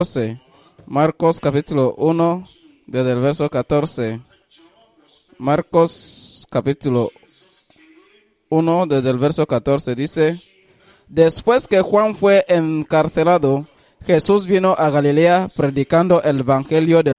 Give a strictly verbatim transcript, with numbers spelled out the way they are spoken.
Marcos capítulo uno, desde el verso catorce. Marcos capítulo uno, desde el verso catorce, dice: Después que Juan fue encarcelado, Jesús vino a Galilea predicando el evangelio del